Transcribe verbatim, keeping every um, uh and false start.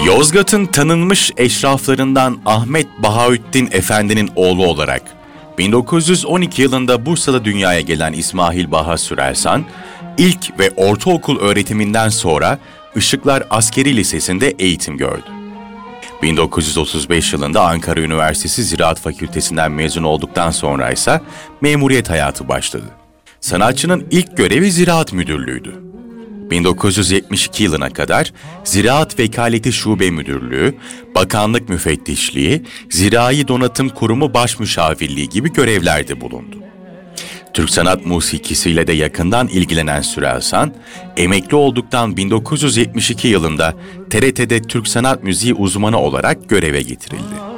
Yozgat'ın tanınmış eşraflarından Ahmet Bahaüddin Efendi'nin oğlu olarak bin dokuz yüz on iki yılında Bursa'da dünyaya gelen İsmail Baha Sürelsan, ilk ve ortaokul öğretiminden sonra Işıklar Askeri Lisesi'nde eğitim gördü. bin dokuz yüz otuz beş yılında Ankara Üniversitesi Ziraat Fakültesinden mezun olduktan sonra ise memuriyet hayatı başladı. Sanatçının ilk görevi Ziraat Müdürlüğü'ydü. bin dokuz yüz yetmiş iki yılına kadar Ziraat Vekaleti Şube Müdürlüğü, Bakanlık Müfettişliği, Zirai Donatım Kurumu Başmüşavirliği gibi görevlerde bulundu. Türk sanat musikisiyle de yakından ilgilenen Sürelsan, emekli olduktan bin dokuz yüz yetmiş iki yılında T R T'de Türk Sanat Müziği uzmanı olarak göreve getirildi.